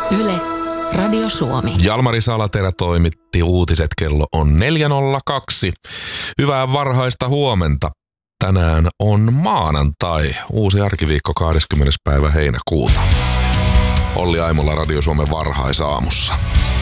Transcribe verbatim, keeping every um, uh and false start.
Yle, Radio Suomi. Jalmari Salaterä toimitti uutiset, kello on neljä nolla kaksi. Hyvää varhaista huomenta. Tänään on maanantai, uusi arkiviikko kahdeskymmenes päivä heinäkuuta. Olli Aimola Radio Suomen varhaisaamussa.